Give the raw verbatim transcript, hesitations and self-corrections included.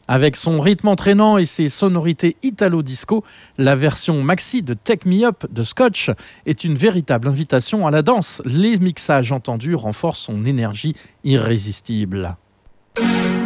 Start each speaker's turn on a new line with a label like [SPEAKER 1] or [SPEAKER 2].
[SPEAKER 1] Avec son rythme entraînant et ses sonorités italo-disco, la version maxi de Take Me Up de Scotch est une véritable invitation à la danse. Les mixages entendus renforcent son énergie irrésistible.